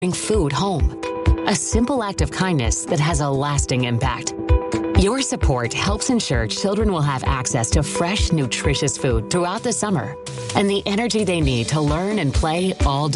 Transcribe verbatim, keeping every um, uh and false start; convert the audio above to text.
bring food home. A simple act of kindness that has a lasting impact. Your support helps ensure children will have access to fresh, nutritious food throughout the summer and the energy they need to learn and play all day.